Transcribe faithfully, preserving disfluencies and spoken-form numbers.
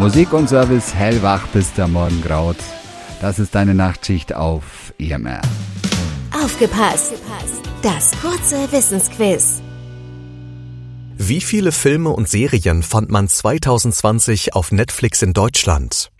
Musik und Service hellwach bis der Morgen graut. Das ist deine Nachtschicht auf E M R. Aufgepasst! Das kurze Wissensquiz. Wie viele Filme und Serien fand man zwanzig zwanzig auf Netflix in Deutschland?